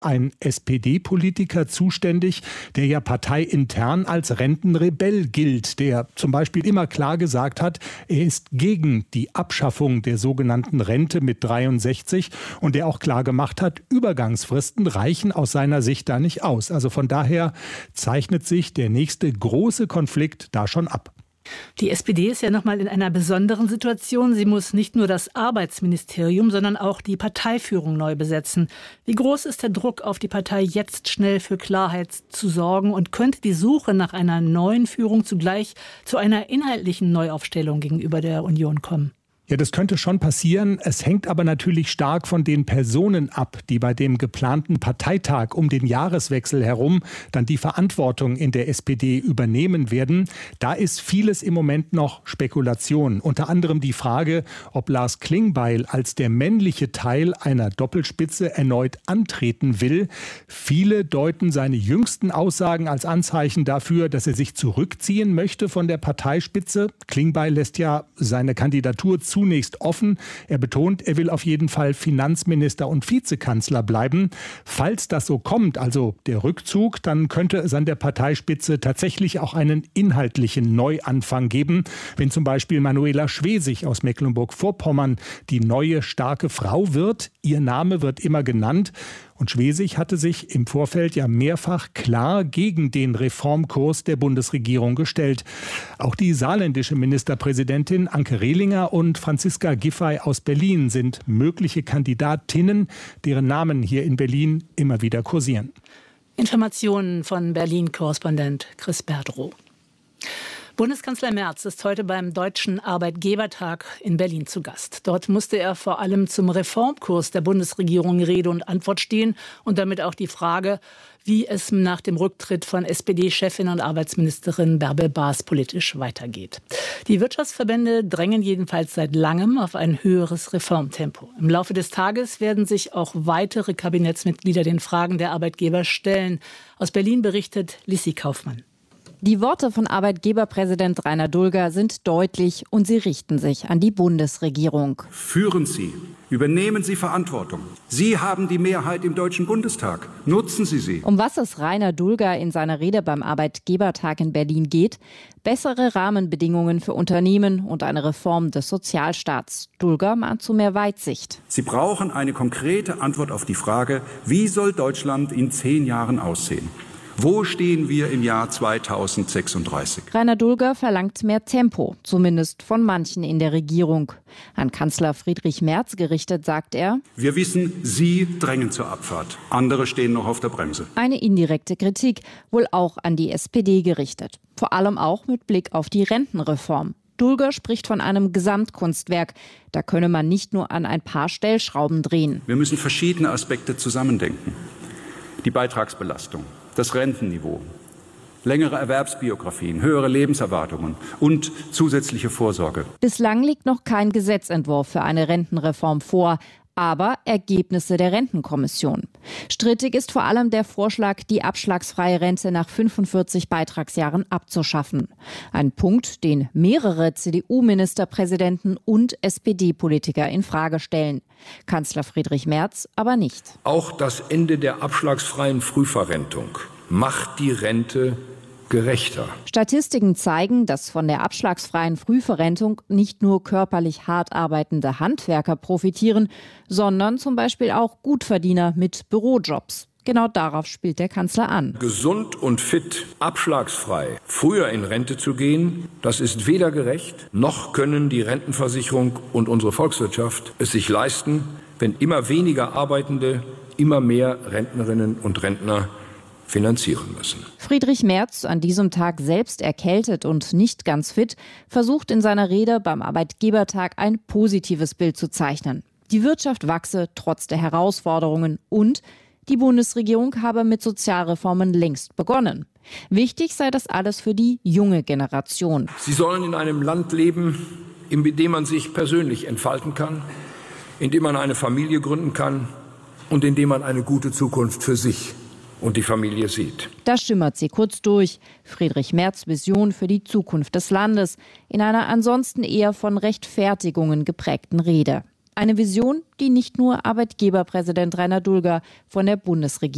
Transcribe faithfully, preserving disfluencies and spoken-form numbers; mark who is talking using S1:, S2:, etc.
S1: ein S P D-Politiker zuständig, der ja parteiintern als Rentenrebell gilt, der zum Beispiel immer klar gesagt hat, er ist gegen die Abschaffung der sogenannten Rente mit dreiundsechzig und der auch klar gemacht hat, Übergangsfristen reichen aus seiner Sicht da nicht aus. Also von daher zeichnet sich der nächste große Konflikt da schon ab.
S2: Die S P D ist ja noch mal in einer besonderen Situation. Sie muss nicht nur das Arbeitsministerium, sondern auch die Parteiführung neu besetzen. Wie groß ist der Druck auf die Partei, jetzt schnell für Klarheit zu sorgen? Und könnte die Suche nach einer neuen Führung zugleich zu einer inhaltlichen Neuaufstellung gegenüber der Union kommen?
S1: Ja, das könnte schon passieren. Es hängt aber natürlich stark von den Personen ab, die bei dem geplanten Parteitag um den Jahreswechsel herum dann die Verantwortung in der S P D übernehmen werden. Da ist vieles im Moment noch Spekulation. Unter anderem die Frage, ob Lars Klingbeil als der männliche Teil einer Doppelspitze erneut antreten will. Viele deuten seine jüngsten Aussagen als Anzeichen dafür, dass er sich zurückziehen möchte von der Parteispitze. Klingbeil lässt ja seine Kandidatur zu zunächst offen. Er betont, er will auf jeden Fall Finanzminister und Vizekanzler bleiben. Falls das so kommt, also der Rückzug, dann könnte es an der Parteispitze tatsächlich auch einen inhaltlichen Neuanfang geben. Wenn zum Beispiel Manuela Schwesig aus Mecklenburg-Vorpommern die neue starke Frau wird, ihr Name wird immer genannt. Und Schwesig hatte sich im Vorfeld ja mehrfach klar gegen den Reformkurs der Bundesregierung gestellt. Auch die saarländische Ministerpräsidentin Anke Rehlinger und Franziska Giffey aus Berlin sind mögliche Kandidatinnen, deren Namen hier in Berlin immer wieder kursieren.
S2: Informationen von Berlin-Korrespondent Chris Berdrow. Bundeskanzler Merz ist heute beim Deutschen Arbeitgebertag in Berlin zu Gast. Dort musste er vor allem zum Reformkurs der Bundesregierung Rede und Antwort stehen und damit auch die Frage, wie es nach dem Rücktritt von S P D-Chefin und Arbeitsministerin Bärbel Baas politisch weitergeht. Die Wirtschaftsverbände drängen jedenfalls seit langem auf ein höheres Reformtempo. Im Laufe des Tages werden sich auch weitere Kabinettsmitglieder den Fragen der Arbeitgeber stellen. Aus Berlin berichtet Lissi Kaufmann.
S3: Die Worte von Arbeitgeberpräsident Rainer Dulger sind deutlich und sie richten sich an die Bundesregierung.
S4: Führen Sie, übernehmen Sie Verantwortung. Sie haben die Mehrheit im Deutschen Bundestag. Nutzen Sie sie.
S3: Um was es Rainer Dulger in seiner Rede beim Arbeitgebertag in Berlin geht? Bessere Rahmenbedingungen für Unternehmen und eine Reform des Sozialstaats. Dulger mahnt zu mehr Weitsicht.
S4: Sie brauchen eine konkrete Antwort auf die Frage, wie soll Deutschland in zehn Jahren aussehen? Wo stehen wir im Jahr zweitausendsechsunddreißig?
S3: Rainer Dulger verlangt mehr Tempo, zumindest von manchen in der Regierung. An Kanzler Friedrich Merz gerichtet sagt er:
S4: Wir wissen, Sie drängen zur Abfahrt. Andere stehen noch auf der Bremse.
S3: Eine indirekte Kritik, wohl auch an die S P D gerichtet. Vor allem auch mit Blick auf die Rentenreform. Dulger spricht von einem Gesamtkunstwerk. Da könne man nicht nur an ein paar Stellschrauben drehen.
S4: Wir müssen verschiedene Aspekte zusammendenken. Die Beitragsbelastung, das Rentenniveau, längere Erwerbsbiografien, höhere Lebenserwartungen und zusätzliche Vorsorge.
S3: Bislang liegt noch kein Gesetzentwurf für eine Rentenreform vor, aber Ergebnisse der Rentenkommission. Strittig ist vor allem der Vorschlag, die abschlagsfreie Rente nach fünfundvierzig Beitragsjahren abzuschaffen. Ein Punkt, den mehrere C D U-Ministerpräsidenten und S P D-Politiker in Frage stellen. Kanzler Friedrich Merz aber nicht.
S5: Auch das Ende der abschlagsfreien Frühverrentung macht die Rente gerechter.
S3: Statistiken zeigen, dass von der abschlagsfreien Frühverrentung nicht nur körperlich hart arbeitende Handwerker profitieren, sondern zum Beispiel auch Gutverdiener mit Bürojobs. Genau darauf spielt der Kanzler an.
S5: Gesund und fit, abschlagsfrei, früher in Rente zu gehen, das ist weder gerecht, noch können die Rentenversicherung und unsere Volkswirtschaft es sich leisten, wenn immer weniger Arbeitende immer mehr Rentnerinnen und Rentner finanzieren müssen.
S3: Friedrich Merz, an diesem Tag selbst erkältet und nicht ganz fit, versucht in seiner Rede beim Arbeitgebertag ein positives Bild zu zeichnen. Die Wirtschaft wachse trotz der Herausforderungen und die Bundesregierung habe mit Sozialreformen längst begonnen. Wichtig sei das alles für die junge Generation.
S5: Sie sollen in einem Land leben, in dem man sich persönlich entfalten kann, in dem man eine Familie gründen kann und in dem man eine gute Zukunft für sich und die Familie sieht.
S3: Da schimmert sie kurz durch. Friedrich Merz' Vision für die Zukunft des Landes in einer ansonsten eher von Rechtfertigungen geprägten Rede. Eine Vision, die nicht nur Arbeitgeberpräsident Rainer Dulger von der Bundesregierung